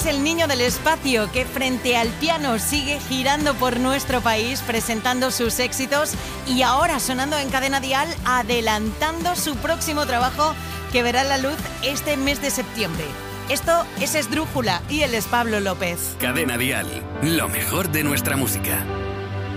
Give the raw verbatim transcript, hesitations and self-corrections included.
es el niño del espacio que frente al piano sigue girando por nuestro país presentando sus éxitos y ahora sonando en Cadena Dial, adelantando su próximo trabajo que verá la luz este mes de septiembre. Esto es Esdrújula y él es Pablo López. Cadena Dial, lo mejor de nuestra música.